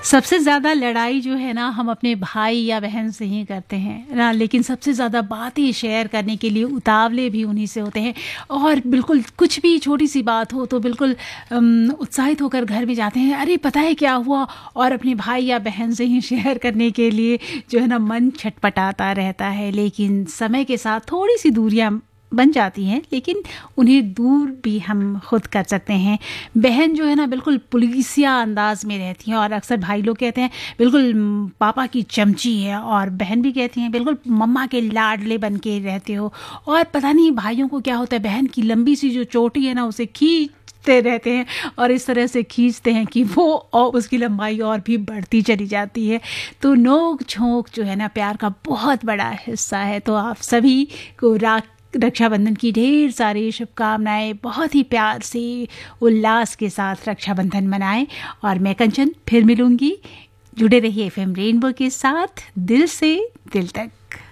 सबसे ज़्यादा लड़ाई जो है ना हम अपने भाई या बहन से ही करते हैं ना, लेकिन सबसे ज़्यादा बातें शेयर करने के लिए उतावले भी उन्हीं से होते हैं। और बिल्कुल कुछ भी छोटी सी बात हो तो बिल्कुल उत्साहित होकर घर में जाते हैं, अरे पता है क्या हुआ, और अपने भाई या बहन से ही शेयर करने के लिए जो है ना मन छटपटाता रहता है। लेकिन समय के साथ थोड़ी सी दूरियां बन जाती हैं, लेकिन उन्हें दूर भी हम खुद कर सकते हैं। बहन जो है ना बिल्कुल पुलिसिया अंदाज में रहती हैं, और अक्सर भाई लोग कहते हैं बिल्कुल पापा की चमची है, और बहन भी कहती हैं बिल्कुल मम्मा के लाडले बन के रहते हो। और पता नहीं भाइयों को क्या होता है, बहन की लंबी सी जो चोटी है ना उसे खींचते रहते हैं, और इस तरह से खींचते हैं कि वो और उसकी लंबाई और भी बढ़ती चली जाती है। तो नोक झोंक जो है ना प्यार का बहुत बड़ा हिस्सा है। तो आप सभी को रक्षाबंधन की ढेर सारी शुभकामनाएं। बहुत ही प्यार से उल्लास के साथ रक्षाबंधन मनाएं। और मैं कंचन फिर मिलूंगी। जुड़े रहिए एफएम रेनबो के साथ, दिल से दिल तक।